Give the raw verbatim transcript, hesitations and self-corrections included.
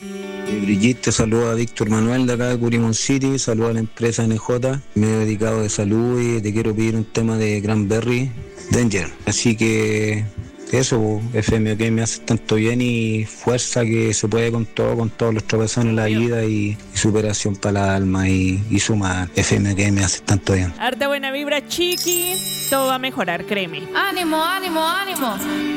Eh, Brigitte, te saluda a Víctor Manuel de acá de Curimón City, saluda a la empresa N J, me he dedicado de salud y te quiero pedir un tema de Cranberry Danger. Así que eso, F M que me hace tanto bien y fuerza que se puede con todo, con todos los tropezones en la vida y, y superación para la alma y, y sumar. F M que me hace tanto bien. Harta buena vibra, chiqui. Todo va a mejorar, créeme. Ánimo, ánimo, ánimo.